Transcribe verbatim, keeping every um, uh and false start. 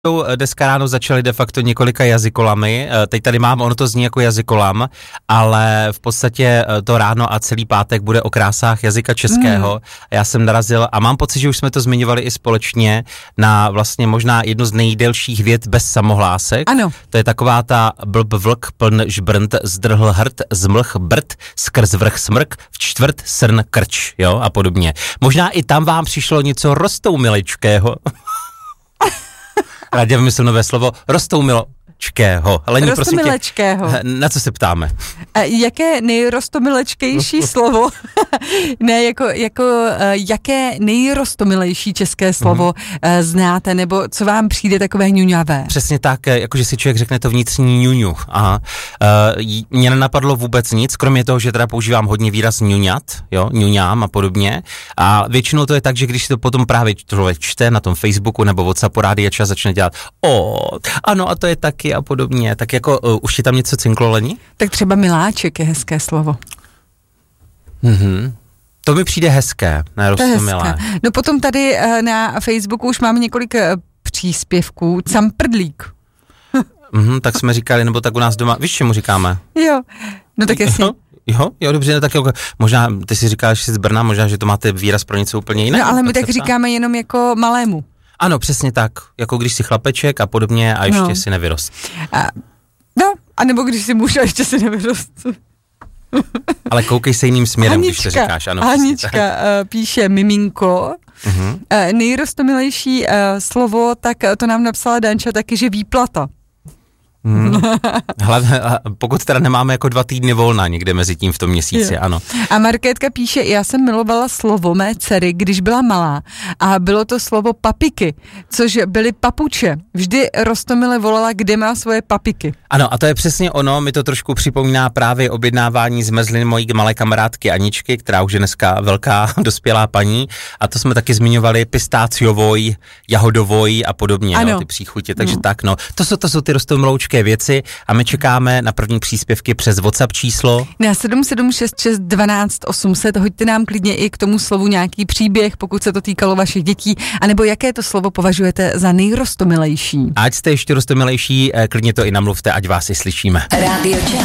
Dneska ráno začali de facto několika jazykolami, teď tady mám, ono to zní jako jazykolam, ale v podstatě to ráno a celý pátek bude o krásách jazyka českého. Mm. Já jsem narazil a mám pocit, že už jsme to zmiňovali i společně na vlastně možná jednu z nejdelších vět bez samohlásek. Ano. To je taková ta blb vlk, pln žbrnt, zdrhl hrt, zmlh brd, skrz vrch smrk, v čtvrt srn krč, jo, a podobně. Možná i tam vám přišlo něco rostoumilečkého. Rád vymyslel nové slovo, rostomilečkého. Rostomilečkého. Na co se ptáme? A jaké nejrostomilečkejší slovo, ne, jako, jako jaké nejrostomilejší české slovo mm-hmm. znáte, nebo co vám přijde takové ňuňavé? Přesně tak, jakože si člověk řekne to vnitřní ňuňu. Aha. Uh, mě nenapadlo vůbec nic, kromě toho, že teda používám hodně výraz ňuňat, jo, ňuňám a podobně. A většinou to je tak, že když si to potom právě člověk čte na tom Facebooku nebo WhatsAppu rádia čas začne dělat o, ano a to je taky a podobně. Tak jako uh, už ti tam něco cinklo, Leni? Tak třeba miláček je hezké slovo. Mhm. To mi přijde hezké, ne rostomilé. No potom tady uh, na Facebooku už máme několik uh, příspěvků. Camprdlík. Mhm, tak jsme říkali, nebo tak u nás doma, víš, čemu říkáme? Jo, no tak jasně. Jo, jo, jo dobře, no tak jako, možná, ty si říkáš, že jsi z Brna, možná, že to máte výraz pro něco úplně jiného. No ale my tak říkáme jenom jako malému. Ano, přesně tak, jako když jsi chlapeček a podobně a ještě no. si nevyrost. A, no, anebo když jsi muž a ještě si nevyrost. Ale koukej se jiným směrem, Hanička, když to říkáš. Ano, Hanička uh, píše miminko. Uh-huh. Uh, nejrostomilejší uh, slovo, tak to nám napsala Danča taky, že výplata. Hmm. Hlavně, pokud teda nemáme jako dva týdny volna někde mezi tím v tom měsíci, je. Ano. A Markétka píše, já jsem milovala slovo mé dcery, když byla malá a bylo to slovo papiky, což byly papuče. Vždy Rostomile volala, kde má svoje papiky. Ano, a to je přesně ono, mi to trošku připomíná právě objednávání zmrzlin mojí malé kamarádky Aničky, která už je dneska velká dospělá paní, a to jsme taky zmiňovali, pistáciovoj, jahodovoj a podobně, no, ty příchutě, takže no. tak no. To jsou, to jsou ty rostomiloučky věci a my čekáme na první příspěvky přes WhatsApp číslo. Na sedm sedm šest šest dvanáct osm set, hoďte nám klidně i k tomu slovu nějaký příběh, pokud se to týkalo vašich dětí, anebo jaké to slovo považujete za nejrostomilejší. Ať jste ještě rostomilejší, klidně to i namluvte, ať vás i slyšíme. Radio